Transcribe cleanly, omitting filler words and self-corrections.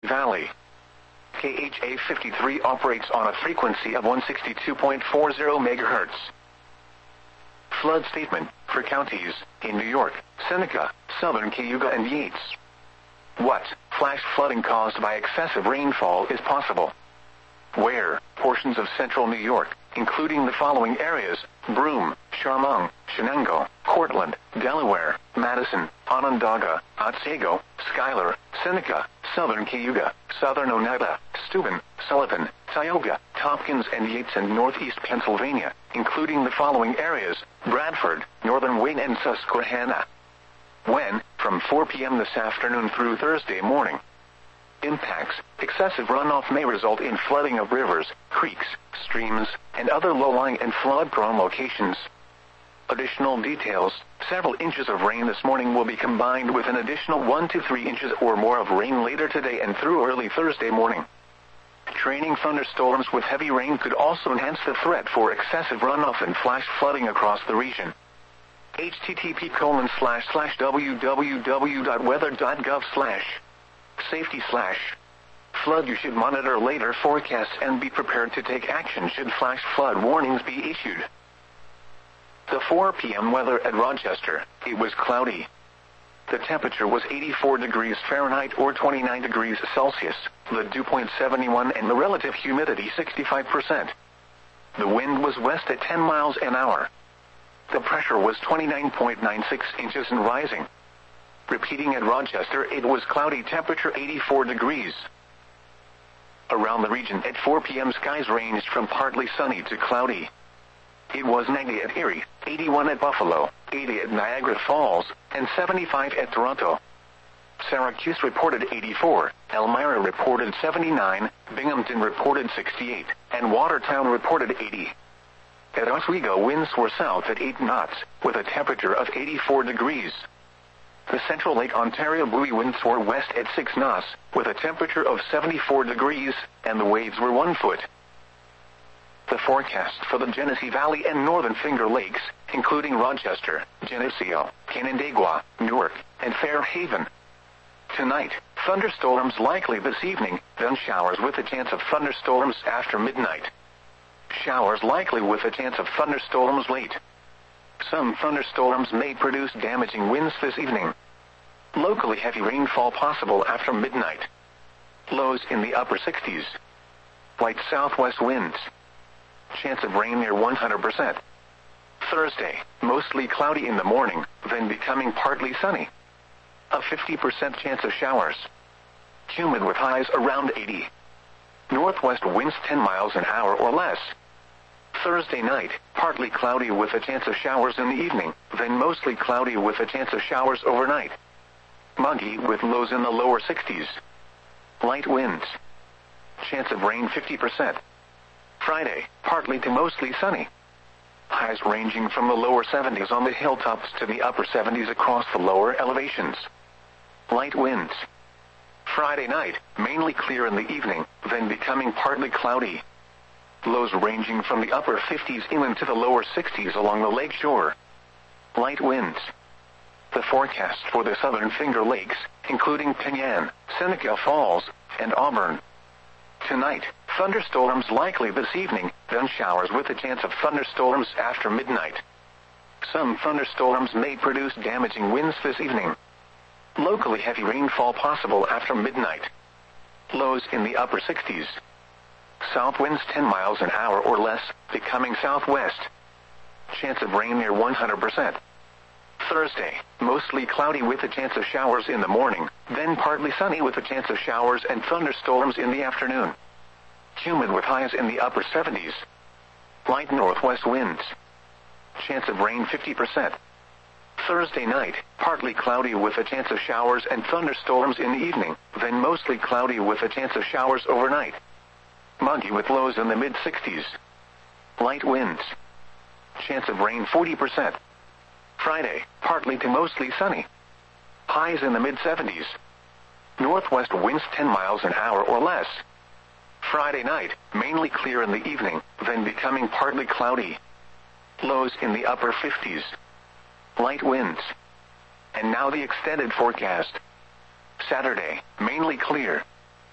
Valley. KHA 53 operates on a frequency of 162.40 MHz. Flood statement for counties in New York, Seneca, Southern Cayuga and Yates. What flash flooding caused by excessive rainfall is possible? Where portions of central New York, including the following areas: Broome, Shamong, Shenango, Cortland, Delaware, Madison, Onondaga, Otsego, Schuyler, Seneca, Southern Cayuga, Southern Oneida, Steuben, Sullivan, Tioga, Tompkins and Yates and northeast Pennsylvania, including the following areas: Bradford, Northern Wayne and Susquehanna. When? From 4 p.m. this afternoon through Thursday morning. Impacts: excessive runoff may result in flooding of rivers, creeks, streams, and other low-lying and flood-prone locations. Additional details: several inches of rain this morning will be combined with an additional 1 to 3 inches or more of rain later today and through early Thursday morning. Training thunderstorms with heavy rain could also enhance the threat for excessive runoff and flash flooding across the region. http://www.weather.gov/safety/flood. You should monitor later forecasts and be prepared to take action should flash flood warnings be issued. The 4 p.m. weather at Rochester: it was cloudy. The temperature was 84 degrees Fahrenheit or 29 degrees Celsius, the dew point 71 and the relative humidity 65%. The wind was west at 10 miles an hour. The pressure was 29.96 inches and rising. Repeating at Rochester: it was cloudy, temperature 84 degrees. Around the region at 4 p.m. skies ranged from partly sunny to cloudy. It was 90 at Erie, 81 at Buffalo, 80 at Niagara Falls, and 75 at Toronto. Syracuse reported 84, Elmira reported 79, Binghamton reported 68, and Watertown reported 80. At Oswego, winds were south at 8 knots, with a temperature of 84 degrees. The Central Lake Ontario buoy winds were west at 6 knots, with a temperature of 74 degrees, and the waves were 1 foot. The forecast for the Genesee Valley and Northern Finger Lakes, including Rochester, Geneseo, Canandaigua, Newark, and Fairhaven. Tonight, thunderstorms likely this evening, then showers with a chance of thunderstorms after midnight. Showers likely with a chance of thunderstorms late. Some thunderstorms may produce damaging winds this evening. Locally heavy rainfall possible after midnight. Lows in the upper 60s. Light southwest winds. Chance of rain near 100%. Thursday, mostly cloudy in the morning, then becoming partly sunny. A 50% chance of showers. Humid with highs around 80. Northwest winds 10 miles an hour or less. Thursday night, partly cloudy with a chance of showers in the evening, then mostly cloudy with a chance of showers overnight. Muggy with lows in the lower 60s. Light winds. Chance of rain 50%. Friday, partly to mostly sunny. Highs ranging from the lower 70s on the hilltops to the upper 70s across the lower elevations. Light winds. Friday night, mainly clear in the evening, then becoming partly cloudy. Lows ranging from the upper 50s inland to the lower 60s along the lake shore. Light winds. The forecast for the Southern Finger Lakes, including Penyan, Seneca Falls, and Auburn. Tonight, thunderstorms likely this evening, then showers with a chance of thunderstorms after midnight. Some thunderstorms may produce damaging winds this evening. Locally heavy rainfall possible after midnight. Lows in the upper 60s. South winds 10 miles an hour or less, becoming southwest. Chance of rain near 100%. Thursday, mostly cloudy with a chance of showers in the morning, then partly sunny with a chance of showers and thunderstorms in the afternoon. Humid with highs in the upper 70s. Light northwest winds. Chance of rain 50%. Thursday night, partly cloudy with a chance of showers and thunderstorms in the evening, then mostly cloudy with a chance of showers overnight. Muggy with lows in the mid-60s. Light winds. Chance of rain 40%. Friday, partly to mostly sunny. Highs in the mid-70s. Northwest winds 10 miles an hour or less. Friday night, mainly clear in the evening, then becoming partly cloudy. Lows in the upper 50s. Light winds. And now the extended forecast. Saturday, mainly clear,